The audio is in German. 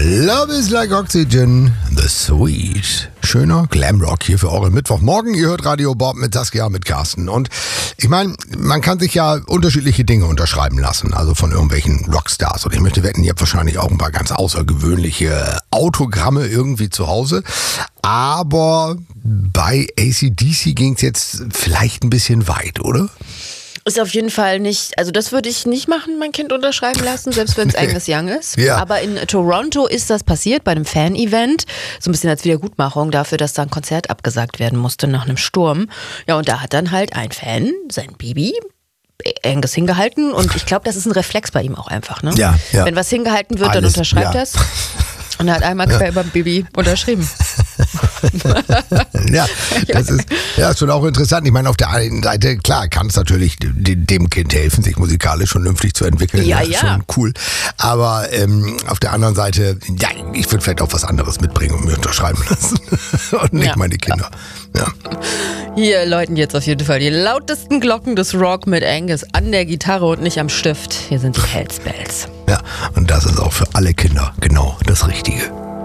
Love is like oxygen, the sweet. Schöner Glamrock hier für euren Mittwochmorgen. Ihr hört Radio Bob mit Saskia, mit Carsten. Und ich meine, man kann sich ja unterschiedliche Dinge unterschreiben lassen, also von irgendwelchen Rockstars. Und ich möchte wetten, ihr habt wahrscheinlich auch ein paar ganz außergewöhnliche Autogramme irgendwie zu Hause. Aber bei AC/DC ging es jetzt vielleicht ein bisschen weit, oder? Ist auf jeden Fall nicht, also das würde ich nicht machen, mein Kind unterschreiben lassen, selbst wenn es Angus Young ist. Ja. Aber in Toronto ist das passiert bei einem Fan-Event, so ein bisschen als Wiedergutmachung dafür, dass da ein Konzert abgesagt werden musste nach einem Sturm. Ja, und da hat dann halt ein Fan sein Baby Angus hingehalten und ich glaube, das ist ein Reflex bei ihm auch einfach, ne? Ja. Wenn was hingehalten wird, dann unterschreibt er es. Und er hat einmal quer beim Baby unterschrieben. Ja, das ist schon auch interessant. Ich meine, auf der einen Seite, klar, kann es natürlich dem Kind helfen, sich musikalisch vernünftig zu entwickeln. Ja, das ist schon cool. Aber auf der anderen Seite, ja, ich würde vielleicht auch was anderes mitbringen und mir unterschreiben lassen. Und nicht meine Kinder. Ja. Hier läuten jetzt auf jeden Fall die lautesten Glocken des Rock mit Angus an der Gitarre und nicht am Stift. Hier sind die Hellspells. Ja, und das ist auch für alle Kinder genau das Richtige.